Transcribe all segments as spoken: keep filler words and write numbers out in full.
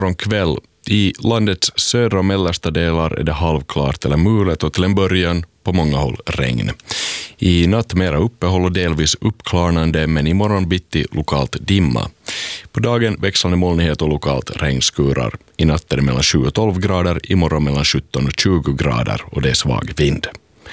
från kväll. I landets södra och mellersta delar är det halvklart eller mulet och till en början på många håll regn. I natt mera uppehåll och delvis uppklarnande, men i morgon bitti lokalt dimma. På dagen växlande molnighet och lokalt regnskurar. I natt är det mellan sju och tolv grader, i morgon mellan sjutton och tjugo grader och det är svag vind.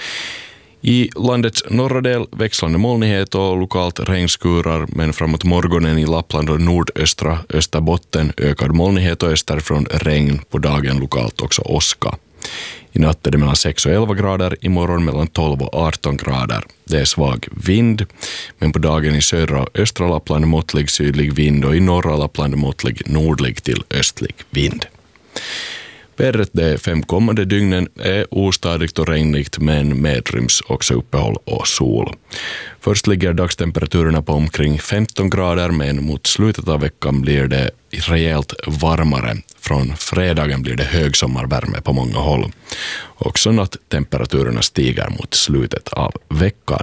I landets norra del växlande molnighet och lokalt regnskurar, men framåt morgonen i Lappland och nordöstra Österbotten ökad molnighet och österifrån regn, på dagen lokalt också åska. I natt är det mellan sex och elva grader, i morgon mellan tolv och arton grader. Det är svag vind, men på dagen i södra och östra Lappland måttlig sydlig vind och i norra Lappland måttlig nordlig till östlig vind. Vädret de fem kommande dygnen är ostadigt och regnigt, men medryms också uppehåll och sol. Först ligger dagstemperaturerna på omkring femton grader, men mot slutet av veckan blir det rejält varmare. Från fredagen blir det högsommarvärme på många håll. Också natttemperaturen stiger mot slutet av veckan.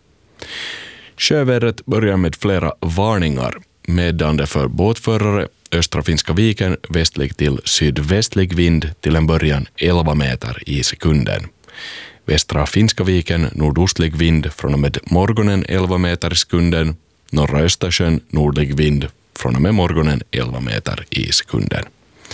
Sjövädret börjar med flera varningar. Meddelande för båtförare: östra Finska viken västlig till sydvästlig vind till en början elva meter i sekunden. Västra Finska viken nordostlig vind från och med morgonen elva meter i sekunden. Norra Östersjön nordlig vind från och med morgonen elva meter i sekunden.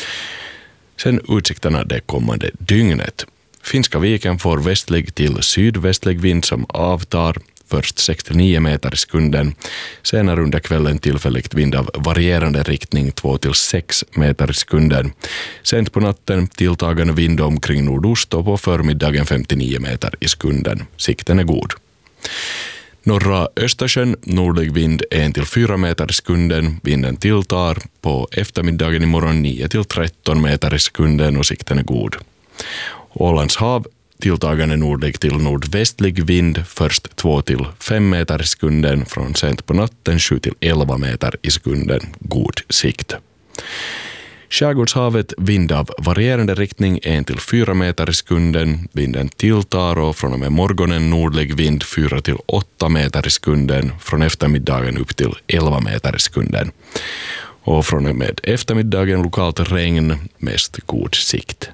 Sen utsikterna det kommande dygnet. Finska viken får västlig till sydvästlig vind som avtar. Först sextionio meter i sekunden, senare under kvällen tillfälligt vind av varierande riktning två till sex meter i sekunden. Sent på natten tilltagande vind omkring nordost och på förmiddagen femtionio meter i sekunden. Sikten är god. Norra Östersjön nordlig vind en till fyra meter i sekunden. Vinden tilltar på eftermiddagen imorgon nio till tretton meter i sekunden och sikten är god. Ålands hav tilltagande nordlig till nordvästlig vind, först två till fem meter i sekunden, från sent på natten sju till elva meter i sekunden, god sikt. Skärgårdshavet vind av varierande riktning en till fyra meter i sekunden, vinden tilltar och från och med morgonen nordlig vind fyra till åtta meter i sekunden, från eftermiddagen upp till elva meter i sekunden. Och från och med eftermiddagen lokalt regn, mest god sikt.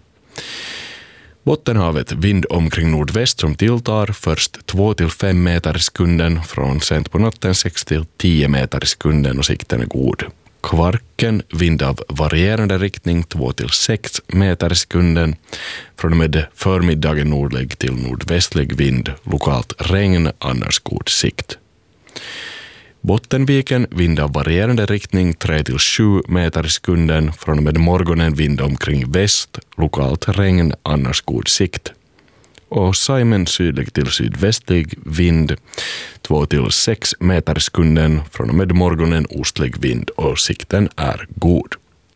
Bottenhavet vind omkring nordväst som tilltar, först två till fem meter i sekunden, från sent på natten sex till tio meter i sekunden och sikten är god. Kvarken vind av varierande riktning två till sex meter i sekunden, från och med förmiddagen nordlig till nordvästlig vind, lokalt regn, annars god sikt. Bottenviken vind av varierande riktning tre till sju meter i sekunden, från och med morgonen vind omkring väst, lokalt regn, annars god sikt. Och Saimen sydlig till sydvästlig vind två till sex meter i sekunden, från och med morgonen ostlig vind och sikten är god.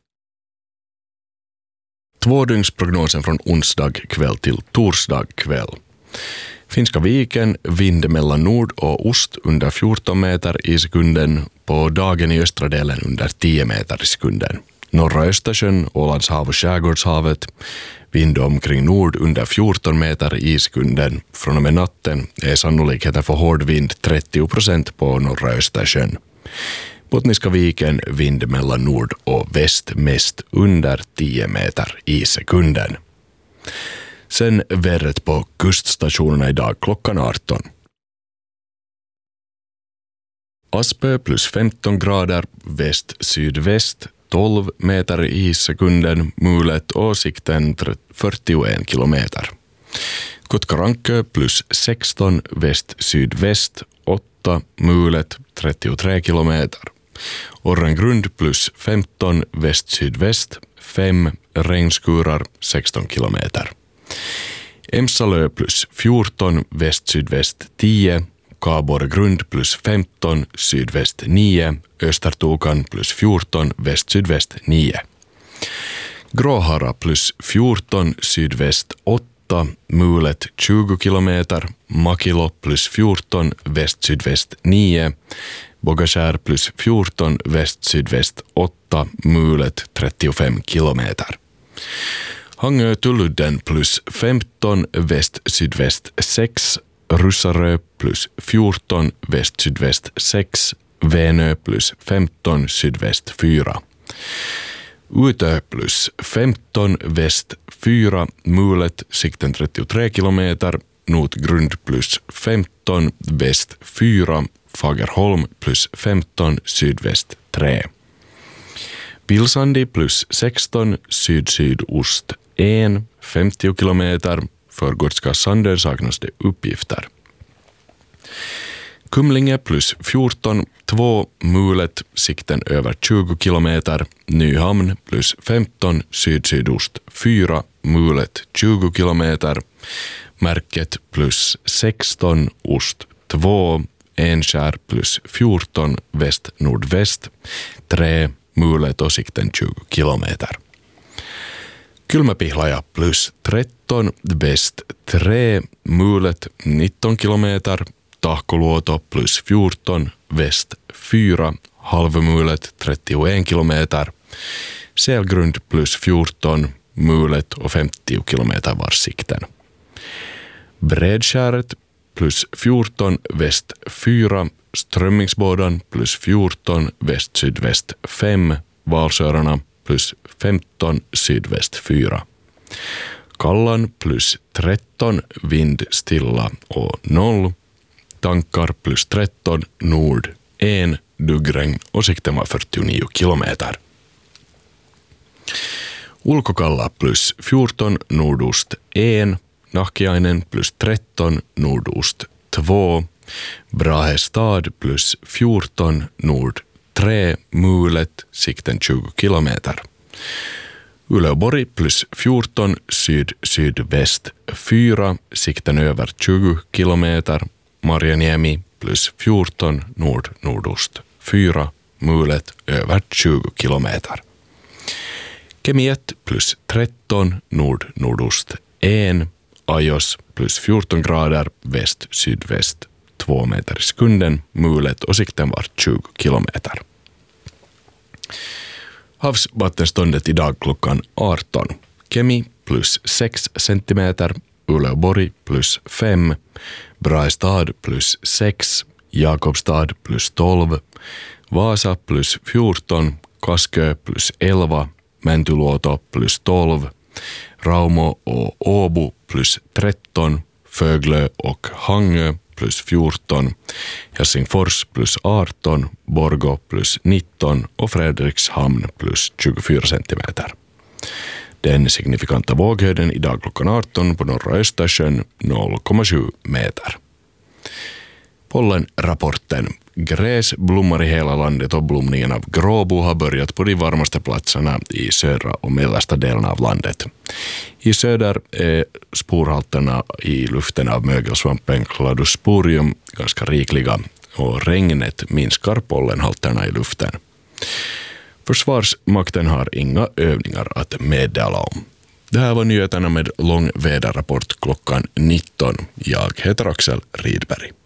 Tvådygnsprognosen från onsdag kväll till torsdag kväll. Finska viken vind mellan nord och ost under fjorton meter i sekunden, på dagen i östra delen under tio meter i sekunden. Norra Östersjön, Ålands hav och Skärgårdshavet vind omkring nord under fjorton meter i sekunden. Från och med natten är sannolikheten för hård vind trettio procent på norra Östersjön. Bottniska viken vind mellan nord och väst mest under tio meter i sekunden. Sen vädret på kuststationerna idag klockan arton. Aspö plus femton grader, väst-sydväst, tolv meter i sekunden, mulet och sikten fyrtioen kilometer. Kotkarankö plus sexton, väst-sydväst, åtta, mulet, trettiotre kilometer. Orrengrund plus femton, väst-sydväst, fem, regnskurar, sexton kilometer. Emsalö plus fjorton, väst-sydväst tio, Kaborgrund plus femton, sydväst nio, Östertokan plus fjorton, väst-sydväst nio. Gråhara plus fjorton, sydväst åtta, mulet tjugo kilometer, Makilo plus fjorton, väst-sydväst nio, Bogaskär plus fjorton, väst-sydväst åtta, mulet trettiofem kilometer. Hangö Tulludden plus femton, väst-sydväst sex, Russarö plus fjorton, väst-sydväst sex, Vänö plus femton, sydväst fyra. Utö plus femton, väst fyra, mulet, sikten trettiotre kilometer, Notgrund plus femton, väst fyra, Fagerholm plus femton, sydväst tre. Pilsandi plus sexton, syd-sydost en, femtio kilometer, för Gotska Sandön saknas det uppgifter. Kumlinge plus fjorton, två, mulet, sikten över tjugo kilometer, Nyhamn plus femton, syd-sydost fyra, mulet tjugo kilometer, Märket plus sexton, ost två, Enskär plus fjorton, väst-nordväst tre, mulet och sikten tjugo kilometer. Kylmäpihlaja plus tretton, väst tre, mulet nitton kilometer, Tahkoluoto plus fjorton, väst fyra, halvmulet trettioen kilometer, Selgrund plus fjorton, mulet och femtio kilometer var sikten. Bredskäret plus fjorton, väst fyra, Strömmingsbådan plus fjorton, väst-sydväst fem, Valsörarna plus femton, sydväst fyra. Kallan plus tretton, vind stilla och noll, Tankar plus tretton, nord en, duggregn och sikten var fyrtionio kilometer. Ulkokalla plus fjorton, nordost en, Nahkiainen plus tretton, nordost två, Brahestad plus fjorton, nord tre, mulet, sikten tjugo kilometer. Uleåborg plus fjorton, syd-sydväst fyra, sikten över tjugo kilometer, Marjaniemi plus fjorton, nord-nordost fyra, mulet över tjugo kilometer. Kemi ett plus tretton, nord-nordost en, Ajos plus fjorton grader, väst-sydväst två meter i sekunden, mulet och sikten var tjugo kilometer. Havsvattenståndet idag klockan arton. Kemi plus sex centimeter, Uleåborg plus fem, Brahestad plus sex, Jakobstad plus tolv, Vasa plus fjorton, Kaskö plus elva, Mäntyluoto plus tolv, Raumo och Åbo plus tretton, Föglö och Hangö plus fjorton, Helsingfors plus arton, Borgå plus nitton och Fredrikshamn plus tjugofyra centimeter. Den signifikanta våghöjden idag klockan arton på norra Östersjön noll komma sju meter. Pollenrapporten. Gräs blommar i hela landet och blomningen av gråbo har börjat på de varmaste platserna i södra och mellersta delen av landet. I söder är sporhalterna i luften av mögelsvampen Cladosporium ganska rikliga och regnet minskar pollenhalterna i luften. Försvarsmakten har inga övningar att meddela om. Det här var nyheterna med lång väderrapport klockan nitton. Jag heter Axel Rydberg.